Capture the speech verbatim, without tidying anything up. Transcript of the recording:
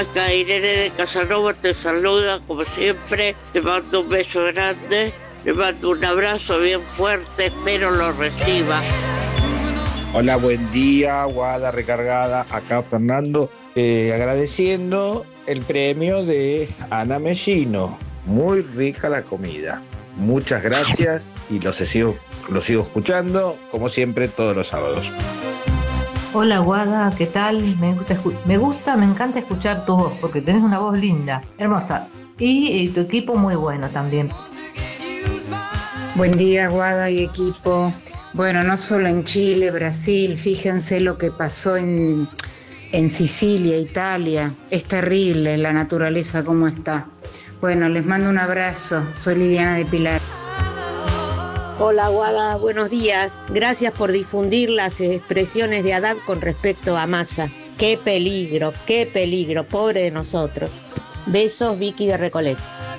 Acá Irene de Casanova te saluda, como siempre. Te mando un beso grande, le mando un abrazo bien fuerte, espero lo reciba. Hola, buen día, Guada recargada. Acá Fernando, eh, agradeciendo el premio de Ana Mellino. Muy rica la comida. Muchas gracias y los sigo, los sigo escuchando, como siempre, todos los sábados. Hola Guada, ¿qué tal? Me gusta, me gusta, me encanta escuchar tu voz, porque tenés una voz linda, hermosa. Y, y tu equipo muy bueno también. Buen día, Guada y equipo. Bueno, no solo en Chile, Brasil, fíjense lo que pasó en, en Sicilia, Italia. Es terrible la naturaleza como está. Bueno, les mando un abrazo. Soy Liliana de Pilar. Hola Guada, buenos días. Gracias por difundir las expresiones de Haddad con respecto a Massa. Qué peligro, qué peligro, pobre de nosotros. Besos, Vicky de Recoleta.